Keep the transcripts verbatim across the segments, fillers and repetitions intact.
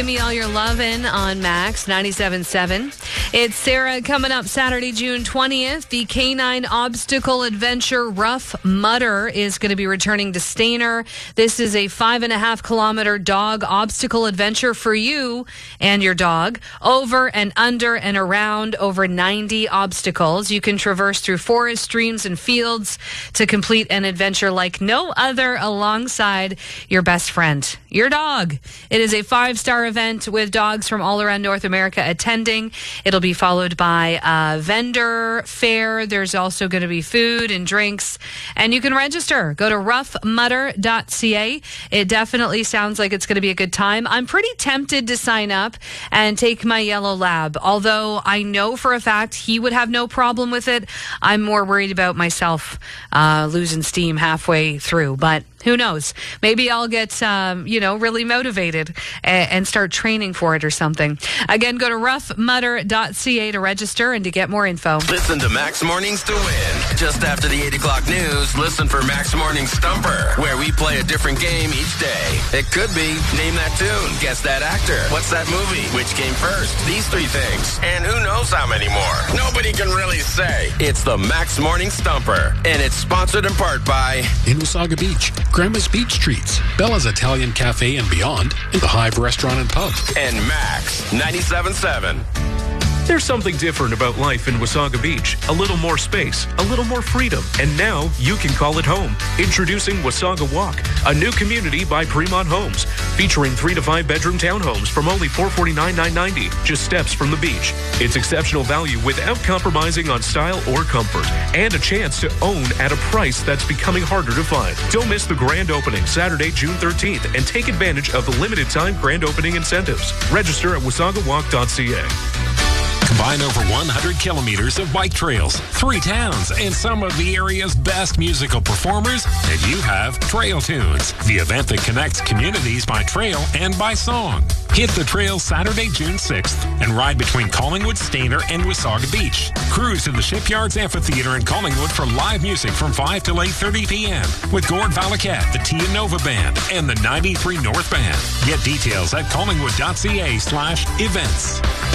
Give me all your lovin' on Max ninety-seven point seven. It's Sarah coming up Saturday, June twentieth. The Canine Obstacle Adventure Rough Mudder is going to be returning to Stayner. This is a five and a half kilometer dog obstacle adventure for you and your dog. Over and under and around over ninety obstacles. You can traverse through forests, streams, and fields to complete an adventure like no other alongside your best friend, your dog. It is a five-star event with dogs from all around North America attending. It'll be followed by a vendor fair. There's also going to be food and drinks, and you can register. Go to rough mudder dot c a. It definitely sounds like it's going to be a good time. I'm pretty tempted to sign up and take my yellow lab, although I know for a fact he would have no problem with it. I'm more worried about myself uh, losing steam halfway through, but who knows? Maybe I'll get, um, you know, really motivated and, and start training for it or something. Again, go to rough mudder dot c a to register and to get more info. Listen to Max Mornings to win. Just after the eight o'clock news, listen for Max Morning Stumper, where we play a different game each day. It could be Name That Tune, Guess That Actor, What's That Movie, Which Came First, These Three Things, and who knows how many more. Nobody can really say. It's the Max Morning Stumper, and it's sponsored in part by in Wasaga Beach, Grandma's Beach Treats, Bella's Italian Cafe and Beyond, and the Hive Restaurant and Pub. And Max ninety-seven point seven. There's something different about life in Wasaga Beach. A little more space, a little more freedom, and now you can call it home. Introducing Wasaga Walk, a new community by Fremont Homes, featuring three to five bedroom townhomes from only four hundred forty-nine thousand nine hundred ninety, just steps from the beach. It's exceptional value without compromising on style or comfort, and a chance to own at a price that's becoming harder to find. Don't miss the grand opening Saturday, June thirteenth, and take advantage of the limited time grand opening incentives. Register at wasaga walk dot c a. Combine over one hundred kilometers of bike trails, three towns, and some of the area's best musical performers, and you have Trail Tunes, the event that connects communities by trail and by song. Hit the trails Saturday, June sixth, and ride between Collingwood, Stayner, and Wasaga Beach. Cruise to the Shipyards Amphitheater in Collingwood for live music from five till eight thirty p.m. with Gord Valakat, the Tia Nova Band, and the ninety-three North Band. Get details at collingwood dot c a slash events.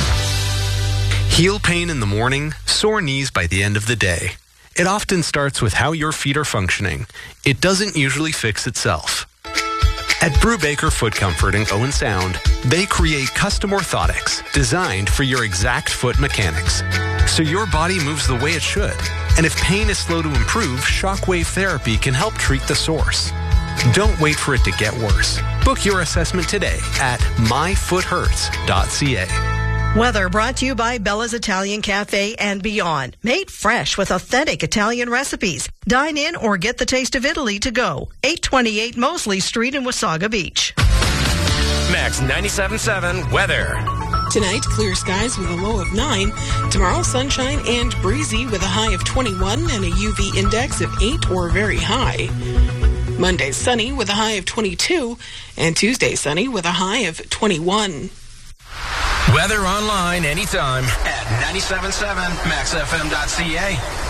Heel pain in the morning, sore knees by the end of the day. It often starts with how your feet are functioning. It doesn't usually fix itself. At Brubaker Foot Comfort in Owen Sound, they create custom orthotics designed for your exact foot mechanics, so your body moves the way it should. And if pain is slow to improve, shockwave therapy can help treat the source. Don't wait for it to get worse. Book your assessment today at my foot hurts dot c a. Weather brought to you by Bella's Italian Cafe and Beyond. Made fresh with authentic Italian recipes. Dine in or get the taste of Italy to go. eight twenty-eight Mosley Street in Wasaga Beach. Max ninety-seven point seven weather. Tonight, clear skies with a low of nine. Tomorrow, sunshine and breezy with a high of twenty-one and a U V index of eight or very high. Monday, sunny with a high of twenty-two. And Tuesday, sunny with a high of twenty-one. Weather online anytime at ninety-seven point seven max f m dot c a.